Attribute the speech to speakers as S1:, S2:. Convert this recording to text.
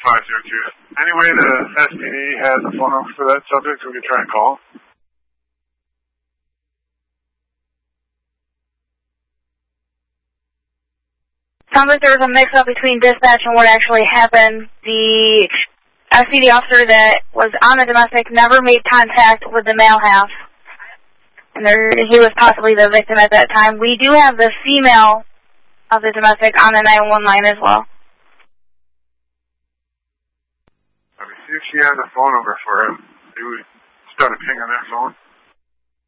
S1: 502. Anyway, the SPD has a phone number for that subject, so we can try and call.
S2: Sounds like there was a mix-up between dispatch and what actually happened. The SPD officer that was on the domestic never made contact with the male half, and he was possibly the victim at that time. We do have the female of the domestic on the 911 line as well.
S1: Let me see if she has a phone number for him. He would start a ping on that phone.